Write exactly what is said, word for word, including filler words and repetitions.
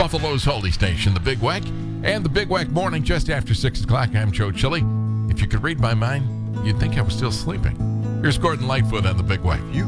Buffalo's holy station, the Big Wack, and the Big Wack Morning just after six o'clock. I'm Joe Chili. If you could read my mind, you'd think I was still sleeping. Here's Gordon Lightfoot on the Big Wack. You